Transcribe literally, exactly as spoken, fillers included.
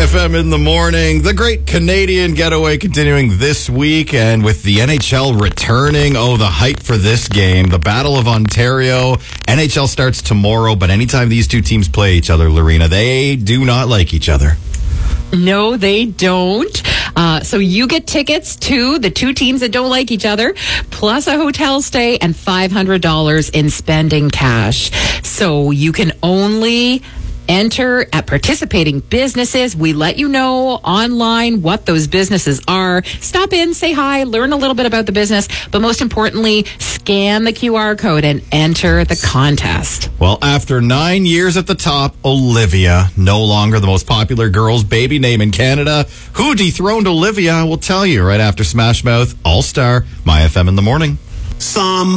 F M in the morning. The great Canadian getaway continuing this week, and with the N H L returning, oh, the hype for this game. The Battle of Ontario. N H L starts tomorrow, but anytime these two teams play each other, Lorena, they do not like each other. No, they don't. Uh, so you get tickets to the two teams that don't like each other, plus a hotel stay and five hundred dollars in spending cash. So you can only enter at participating businesses. We let you know online what those businesses are. Stop in, say hi, learn a little bit about the business, but most importantly, scan the Q R code and enter the contest. Well, after nine years at the top, Olivia, no longer the most popular girl's baby name in Canada. Who dethroned Olivia? We'll tell you right after Smash Mouth All-Star, My F M in the morning. Some